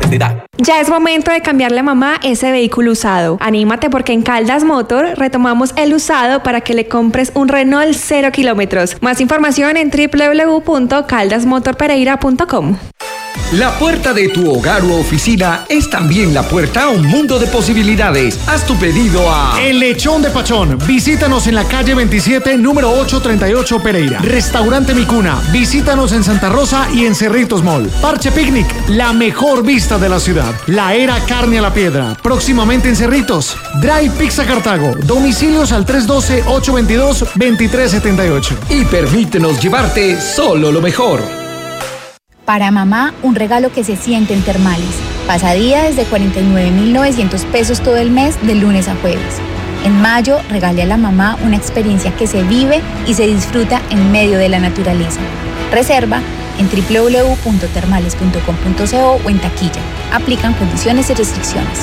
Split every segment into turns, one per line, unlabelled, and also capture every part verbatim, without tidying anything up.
menores de edad.
Ya es momento de cambiarle a mamá ese vehículo usado. Anímate porque en Caldas Motor retomamos el usado para que le compres un Renault cero kilómetros. Más información en doble u doble u doble u punto caldas motor pereira punto com.
La puerta de tu hogar u oficina es también la puerta a un mundo de posibilidades. Haz tu pedido a
El Lechón de Pachón. Visítanos en la calle veintisiete, número ochocientos treinta y ocho, Pereira. Restaurante Mi Cuna. Visítanos en Santa Rosa y en Cerritos Mall. Parche Picnic, la mejor vista de la ciudad. La Era Carne a la Piedra. Próximamente en Cerritos. Drive Pizza Cartago. Domicilios al tres uno dos, ocho dos dos, dos tres siete ocho.
y permítenos llevarte solo lo mejor.
Para mamá, un regalo que se siente en Termales. Pasadía desde cuarenta y nueve mil novecientos pesos todo el mes, de lunes a jueves. En mayo, regale a la mamá una experiencia que se vive y se disfruta en medio de la naturaleza. Reserva en doble u doble u doble u punto termales punto com punto co o en taquilla. Aplican condiciones y restricciones.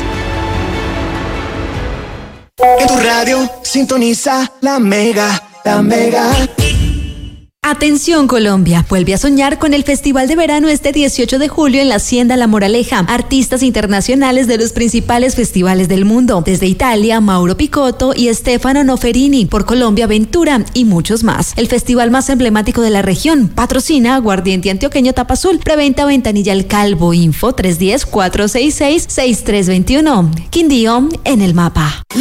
En tu radio, sintoniza la Mega, la Mega.
Atención Colombia, vuelve a soñar con el Festival de Verano este dieciocho de julio en la Hacienda La Moraleja. Artistas internacionales de los principales festivales del mundo, desde Italia, Mauro Picotto y Stefano Noferini, por Colombia Ventura y muchos más. El festival más emblemático de la región, patrocina Aguardiente Antioqueño Tapa Azul, preventa Ventanilla El Calvo, info tres uno cero, cuatro seis seis, seis tres dos uno. Quindío en el mapa.